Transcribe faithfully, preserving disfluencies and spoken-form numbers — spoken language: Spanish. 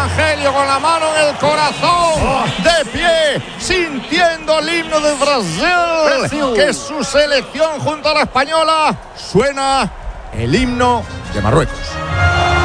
Evangelio con la mano en el corazón, de pie, sintiendo el himno de Brasil, Brasil, que es su selección junto a la española. Suena el himno de Marruecos.